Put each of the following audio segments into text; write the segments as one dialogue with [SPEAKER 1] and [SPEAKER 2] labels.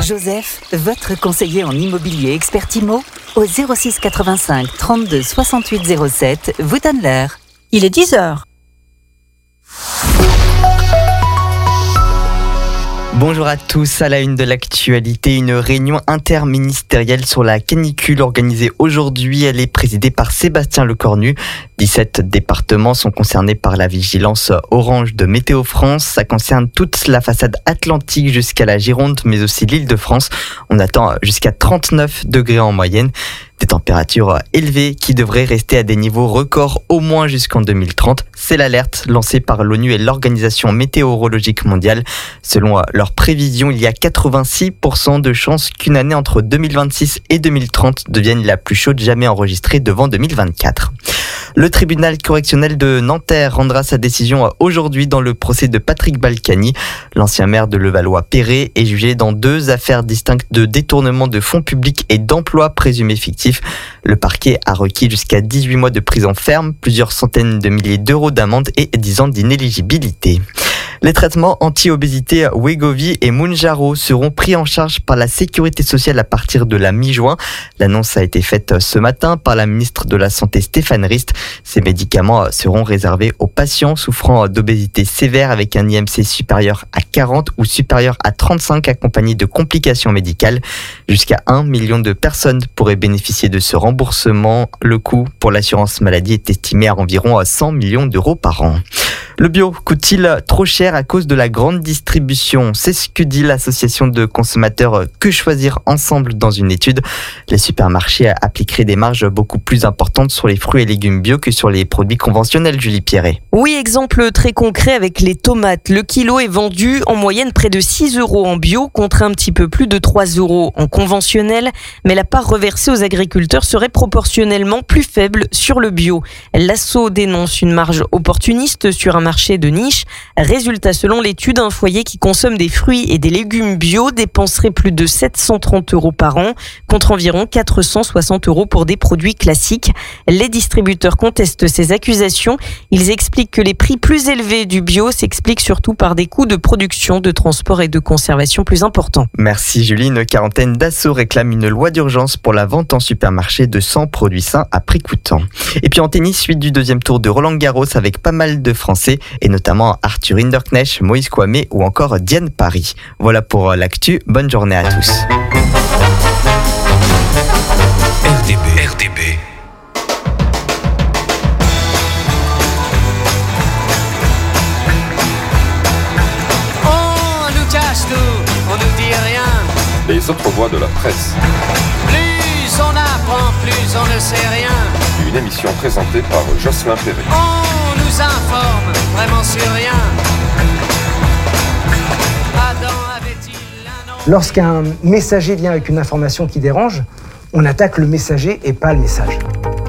[SPEAKER 1] Joseph, votre conseiller en immobilier expert IMO, au 06 85 32 68 07, vous donne l'heure.
[SPEAKER 2] Il est 10h.
[SPEAKER 3] Bonjour à tous, à la une de l'actualité, une réunion interministérielle sur la canicule organisée aujourd'hui. Elle est présidée par Sébastien Lecornu. 17 départements sont concernés par la vigilance orange de Météo France. Ça concerne toute la façade atlantique jusqu'à la Gironde, mais aussi l'Île-de-France. On attend jusqu'à 39 degrés en moyenne. Des températures élevées qui devraient rester à des niveaux records au moins jusqu'en 2030. C'est l'alerte lancée par l'ONU et l'Organisation météorologique mondiale. Selon leurs prévisions, il y a 86% de chances qu'une année entre 2026 et 2030 devienne la plus chaude jamais enregistrée devant 2024. Le tribunal correctionnel de Nanterre rendra sa décision aujourd'hui dans le procès de Patrick Balkany. L'ancien maire de Levallois-Perret est jugé dans 2 affaires distinctes de détournement de fonds publics et d'emploi présumés fictifs. Le parquet a requis jusqu'à 18 mois de prison ferme, plusieurs centaines de milliers d'euros d'amende et 10 ans d'inéligibilité. Les traitements anti-obésité Wegovy et Mounjaro seront pris en charge par la Sécurité sociale à partir de la mi-juin. L'annonce a été faite ce matin par la ministre de la Santé Stéphane Rist. Ces médicaments seront réservés aux patients souffrant d'obésité sévère avec un IMC supérieur à 40 ou supérieur à 35 accompagné de complications médicales. Jusqu'à 1 million de personnes pourraient bénéficier de ce remboursement. Le coût pour l'assurance maladie est estimé à environ 100 millions d'euros par an. Le bio coûte-t-il trop cher à cause de la grande distribution ? C'est ce que dit l'association de consommateurs Que Choisir Ensemble dans une étude. Les supermarchés appliqueraient des marges beaucoup plus importantes sur les fruits et légumes bio que sur les produits conventionnels, Julie Pierret.
[SPEAKER 2] Oui, exemple très concret avec les tomates. Le kilo est vendu en moyenne près de 6 € en bio contre un petit peu plus de 3 € en conventionnel. Mais la part reversée aux agriculteurs serait proportionnellement plus faible sur le bio. L'Asso dénonce une marge opportuniste sur un marché de niche. Résultat, selon l'étude, un foyer qui consomme des fruits et des légumes bio dépenserait plus de 730 € par an contre environ 460 € pour des produits classiques. Les distributeurs contestent ces accusations. Ils expliquent que les prix plus élevés du bio s'expliquent surtout par des coûts de production, de transport et de conservation plus importants.
[SPEAKER 3] Merci Julie. Une quarantaine d'assos réclament une loi d'urgence pour la vente en supermarché de 100 produits sains à prix coûtant. Et puis en tennis, suite du 2e tour de Roland-Garros avec pas mal de Français et notamment Arthur Hinderknecht, Moïse Kouamé ou encore Diane Paris. Voilà pour l'actu. Bonne journée à tous.
[SPEAKER 4] RTB.
[SPEAKER 5] On nous cache tout, on nous dit rien.
[SPEAKER 6] Les autres voix de la presse.
[SPEAKER 5] Plus on apprend, plus on ne sait rien.
[SPEAKER 6] Une émission présentée par Jocelyn Perret.
[SPEAKER 5] On nous informe vraiment sur rien. Adam avait-il un nom?
[SPEAKER 7] Lorsqu'un messager vient avec une information qui dérange, on attaque le messager et pas le message.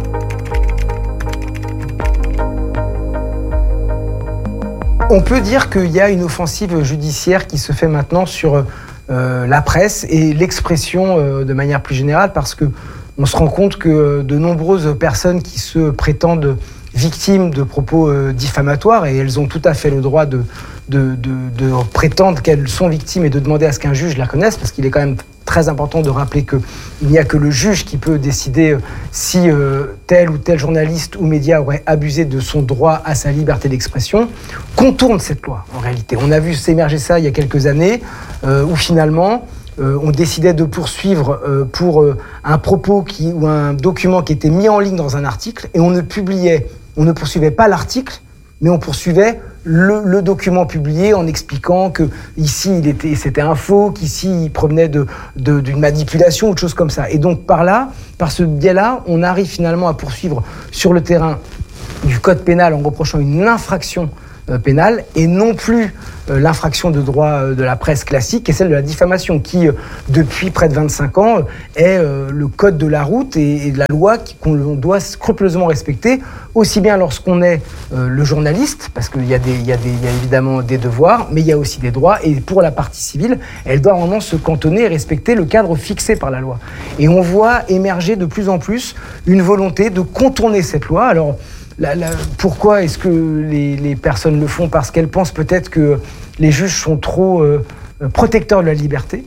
[SPEAKER 7] On peut dire qu'il y a une offensive judiciaire qui se fait maintenant sur la presse et l'expression de manière plus générale parce qu'on se rend compte que de nombreuses personnes qui se prétendent victimes de propos diffamatoires, et elles ont tout à fait le droit de prétendre qu'elles sont victimes et de demander à ce qu'un juge la connaisse, parce qu'il est quand même très important de rappeler qu'il n'y a que le juge qui peut décider si tel ou tel journaliste ou média aurait abusé de son droit à sa liberté d'expression, contourne cette loi en réalité. On a vu s'émerger ça il y a quelques années, où finalement on décidait de poursuivre pour un propos ou un document qui était mis en ligne dans un article, et on ne poursuivait pas l'article, mais on poursuivait le document publié en expliquant que ici c'était un faux, qu'ici il provenait d'une manipulation ou de choses comme ça. Et donc par ce biais-là, on arrive finalement à poursuivre sur le terrain du code pénal en reprochant une infraction pénale et non plus l'infraction de droit de la presse classique et celle de la diffamation qui, depuis près de 25 ans, est le code de la route et la loi qu'on doit scrupuleusement respecter, aussi bien lorsqu'on est le journaliste, parce qu'il y a évidemment des devoirs, mais il y a aussi des droits, et pour la partie civile, elle doit vraiment se cantonner et respecter le cadre fixé par la loi. Et on voit émerger de plus en plus une volonté de contourner cette loi. Alors, pourquoi est-ce que les personnes le font ? Parce qu'elles pensent peut-être que les juges sont trop protecteurs de la liberté.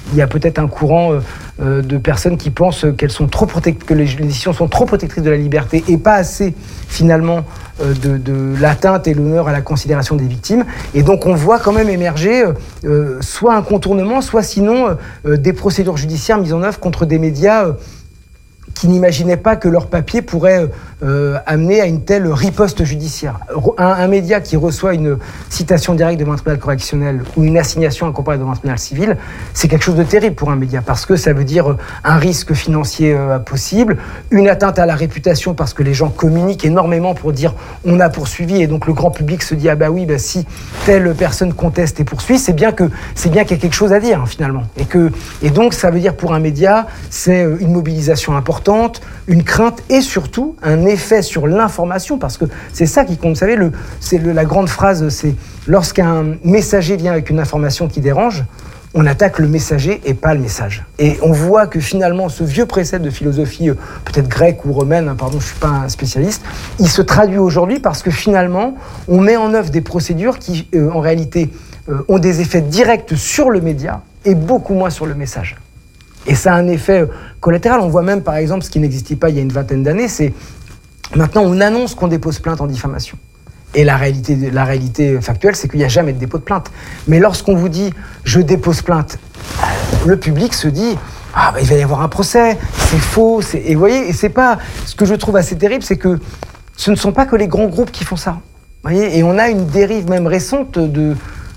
[SPEAKER 7] il y a peut-être un courant de personnes qui pensent que les décisions sont trop protectrices de la liberté et pas assez, finalement, de l'atteinte et l'honneur à la considération des victimes. Et donc, on voit quand même émerger soit un contournement, soit sinon des procédures judiciaires mises en œuvre contre des médias qui n'imaginaient pas que leur papier pourrait amener à une telle riposte judiciaire. Un média qui reçoit une citation directe devant un tribunal correctionnel ou une assignation accompagnée devant un tribunal civil, c'est quelque chose de terrible pour un média, parce que ça veut dire un risque financier possible, une atteinte à la réputation, parce que les gens communiquent énormément pour dire on a poursuivi, et donc le grand public se dit ah bah oui, bah si telle personne conteste et poursuit, c'est bien qu'il y a quelque chose à dire, hein, finalement. Et donc ça veut dire pour un média, c'est une mobilisation importante, une crainte et surtout un effet sur l'information, parce que c'est ça qui compte. Vous savez, la grande phrase, c'est lorsqu'un messager vient avec une information qui dérange, on attaque le messager et pas le message. Et on voit que finalement, ce vieux précepte de philosophie, peut-être grecque ou romaine, pardon, je suis pas un spécialiste, il se traduit aujourd'hui parce que finalement, on met en œuvre des procédures qui, en réalité, ont des effets directs sur le média et beaucoup moins sur le message. Et ça a un effet collatéral. On voit même, par exemple, ce qui n'existait pas il y a une vingtaine d'années, c'est maintenant on annonce qu'on dépose plainte en diffamation. Et la réalité factuelle, c'est qu'il n'y a jamais de dépôt de plainte. Mais lorsqu'on vous dit « je dépose plainte », le public se dit « ah bah, il va y avoir un procès, c'est faux ». Et vous voyez, et c'est pas... Ce que je trouve assez terrible, c'est que ce ne sont pas que les grands groupes qui font ça. Vous voyez, et on a une dérive même récente de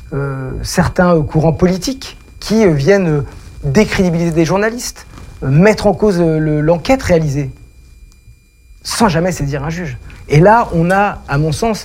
[SPEAKER 7] certains courants politiques qui viennent décrédibiliser des journalistes, mettre en cause l'enquête réalisée, sans jamais saisir un juge. Et là, on a, à mon sens,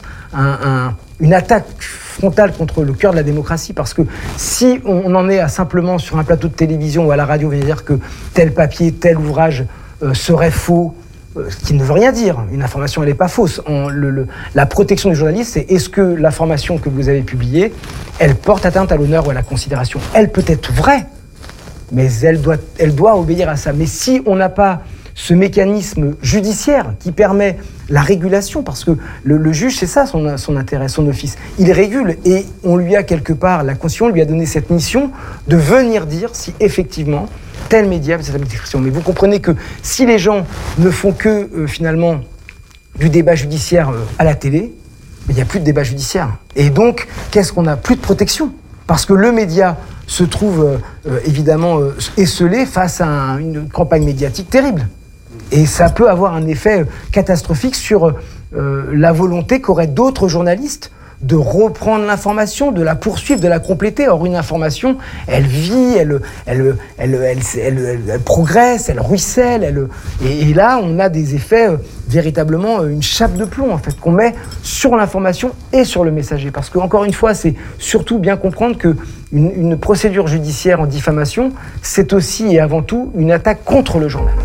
[SPEAKER 7] une attaque frontale contre le cœur de la démocratie, parce que si on en est à simplement sur un plateau de télévision ou à la radio, on va dire que tel papier, tel ouvrage serait faux, ce qui ne veut rien dire. Une information, elle n'est pas fausse. La protection du journaliste, c'est est-ce que l'information que vous avez publiée, elle porte atteinte à l'honneur ou à la considération. Elle peut être vraie, mais elle doit obéir à ça. Mais si on n'a pas ce mécanisme judiciaire qui permet la régulation, parce que le juge, c'est ça son intérêt, son office. Il régule et on lui a quelque part, la Constitution lui a donné cette mission de venir dire si effectivement tel média, c'est sa description. Mais vous comprenez que si les gens ne font que finalement du débat judiciaire à la télé, il n'y a plus de débat judiciaire. Et donc, qu'est-ce qu'on a? Plus de protection. Parce que le média se trouve évidemment esselé face à une campagne médiatique terrible. Et ça peut avoir un effet catastrophique sur la volonté qu'auraient d'autres journalistes de reprendre l'information, de la poursuivre, de la compléter. Or, une information, elle vit, elle progresse, elle ruisselle. Et là, on a des effets véritablement, une chape de plomb, en fait, qu'on met sur l'information et sur le messager. Parce qu'encore une fois, c'est surtout bien comprendre qu'une procédure judiciaire en diffamation, c'est aussi et avant tout une attaque contre le journal.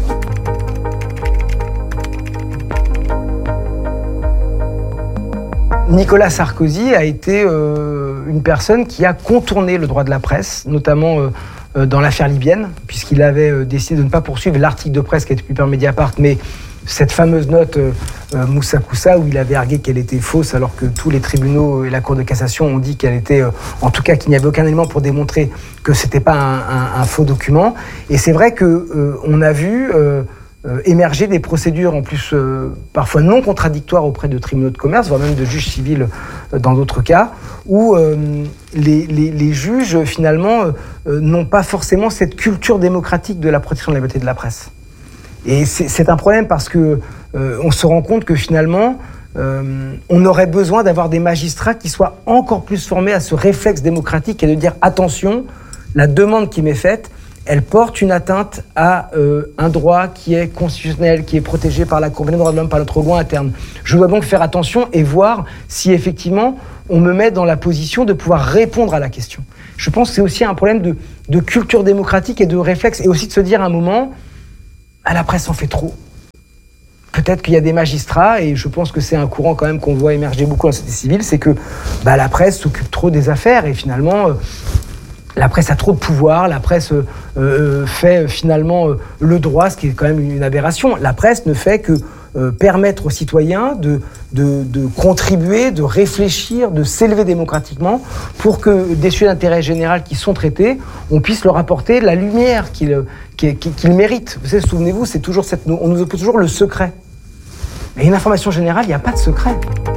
[SPEAKER 7] Nicolas Sarkozy a été une personne qui a contourné le droit de la presse, notamment dans l'affaire libyenne, puisqu'il avait décidé de ne pas poursuivre l'article de presse qui a été publié par Mediapart, mais cette fameuse note Moussa Koussa, où il avait argué qu'elle était fausse, alors que tous les tribunaux et la Cour de cassation ont dit qu'elle était, en tout cas qu'il n'y avait aucun élément pour démontrer que c'était pas un faux document. Et c'est vrai qu'on a vu émerger des procédures en plus parfois non contradictoires auprès de tribunaux de commerce, voire même de juges civils dans d'autres cas, où les juges finalement n'ont pas forcément cette culture démocratique de la protection de la liberté de la presse. Et c'est un problème parce que on se rend compte que finalement on aurait besoin d'avoir des magistrats qui soient encore plus formés à ce réflexe démocratique et de dire attention, la demande qui m'est faite, elle porte une atteinte à un droit qui est constitutionnel, qui est protégé par la Convention des droits de l'homme, par notre loi interne. Je dois donc faire attention et voir si effectivement on me met dans la position de pouvoir répondre à la question. Je pense que c'est aussi un problème de culture démocratique et de réflexe, et aussi de se dire à un moment, à la presse en fait trop. Peut-être qu'il y a des magistrats, et je pense que c'est un courant quand même qu'on voit émerger beaucoup dans la société civile, c'est que la presse s'occupe trop des affaires, et finalement la presse a trop de pouvoir, la presse fait finalement le droit, ce qui est quand même une aberration. La presse ne fait que permettre aux citoyens de contribuer, de réfléchir, de s'élever démocratiquement pour que des sujets d'intérêt général qui sont traités, on puisse leur apporter la lumière qu'ils méritent. Vous savez, souvenez-vous, c'est toujours on nous oppose toujours le secret. Mais une information générale, il n'y a pas de secret.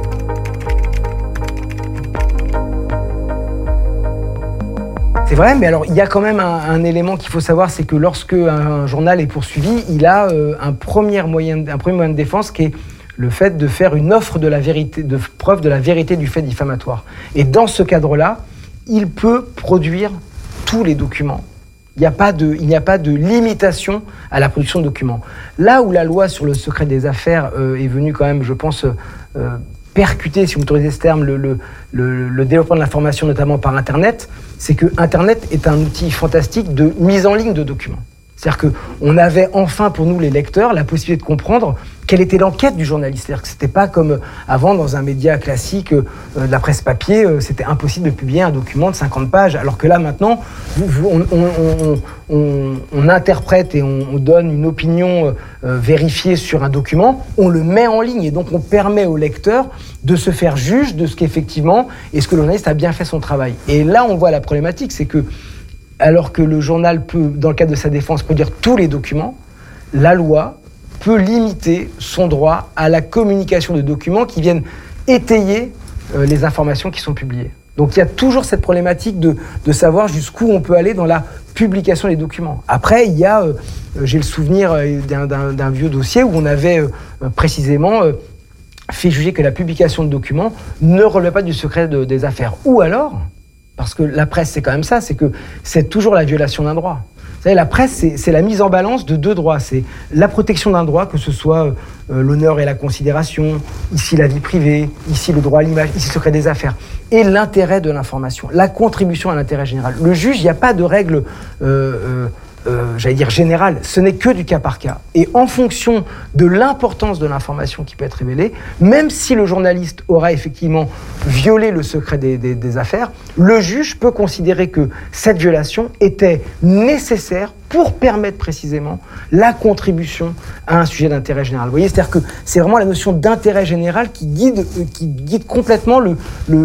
[SPEAKER 7] C'est vrai, mais alors il y a quand même un élément qu'il faut savoir, c'est que lorsque un journal est poursuivi, il a un premier moyen de défense qui est le fait de faire une offre de la vérité, de preuve de la vérité du fait diffamatoire. Et dans ce cadre-là, il peut produire tous les documents. Il n'y a pas de limitation à la production de documents. Là où la loi sur le secret des affaires est venue quand même, je pense, percuter, si vous m'autorisez ce terme, le développement de l'information, notamment par Internet, c'est que Internet est un outil fantastique de mise en ligne de documents. C'est-à-dire qu'on avait enfin, pour nous les lecteurs, la possibilité de comprendre quelle était l'enquête du journaliste. C'est-à-dire que c'était pas comme avant, dans un média classique, de la presse papier, c'était impossible de publier un document de 50 pages. Alors que là, maintenant, on interprète et on donne une opinion vérifiée sur un document, on le met en ligne. Et donc, on permet au lecteur de se faire juge de ce qu'effectivement, est-ce que le journaliste a bien fait son travail. Et là, on voit la problématique, c'est que alors que le journal peut, dans le cadre de sa défense, produire tous les documents, la loi peut limiter son droit à la communication de documents qui viennent étayer les informations qui sont publiées. Donc il y a toujours cette problématique de savoir jusqu'où on peut aller dans la publication des documents. Après, il y a, j'ai le souvenir d'un vieux dossier où on avait précisément fait juger que la publication de documents ne relevait pas du secret des affaires. Ou alors, parce que la presse, c'est quand même ça, c'est que c'est toujours la violation d'un droit. Vous savez, la presse, c'est la mise en balance de deux droits. C'est la protection d'un droit, que ce soit l'honneur et la considération, ici la vie privée, ici le droit à l'image, ici le secret des affaires, et l'intérêt de l'information, la contribution à l'intérêt général. Le juge, il n'y a pas de règle générale, ce n'est que du cas par cas. Et en fonction de l'importance de l'information qui peut être révélée, même si le journaliste aura effectivement violé le secret des affaires, le juge peut considérer que cette violation était nécessaire pour permettre précisément la contribution à un sujet d'intérêt général. Vous voyez, c'est-à-dire que c'est vraiment la notion d'intérêt général qui guide complètement le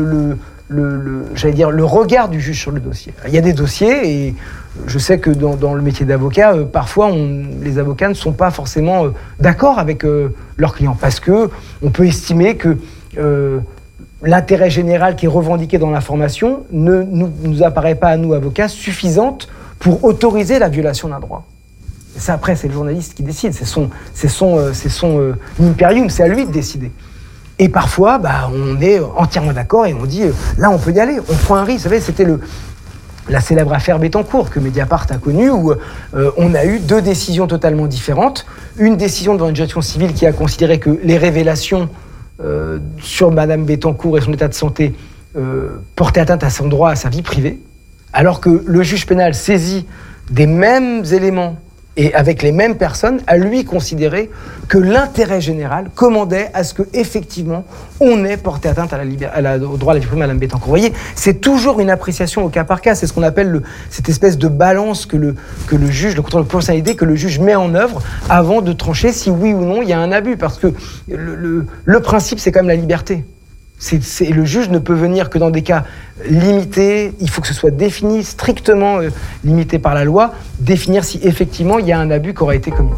[SPEAKER 7] regard du juge sur le dossier. Il y a des dossiers, et je sais que dans le métier d'avocat, parfois les avocats ne sont pas forcément d'accord avec leurs clients, parce que on peut estimer que l'intérêt général qui est revendiqué dans l'information ne nous apparaît pas à nous, avocats, suffisante pour autoriser la violation d'un droit. Et ça, après, c'est le journaliste qui décide, c'est son impérium, c'est à lui de décider. Et parfois, on est entièrement d'accord et on dit, là, on peut y aller, on prend un risque. Vous savez, c'était la célèbre affaire Bettencourt que Mediapart a connue, où on a eu deux décisions totalement différentes. Une décision devant une juridiction civile qui a considéré que les révélations sur Madame Bettencourt et son état de santé portaient atteinte à son droit à sa vie privée, alors que le juge pénal saisi des mêmes éléments et avec les mêmes personnes, a lui considéré que l'intérêt général commandait à ce qu'effectivement on ait porté atteinte au droit à la vie privée de Mme Bettencourt. Vous voyez, c'est toujours une appréciation au cas par cas. C'est ce qu'on appelle cette espèce de balance que le juge, le contrôle de proportionnalité, que le juge met en œuvre avant de trancher si oui ou non il y a un abus. Parce que le principe, c'est quand même la liberté. Le juge ne peut venir que dans des cas limités, il faut que ce soit défini, strictement limité par la loi, définir si effectivement il y a un abus qui aura été commis.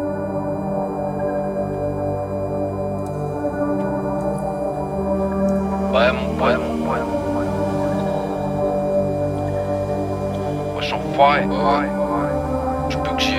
[SPEAKER 4] Ouais, moi je suis en fire. Tu peux que j'y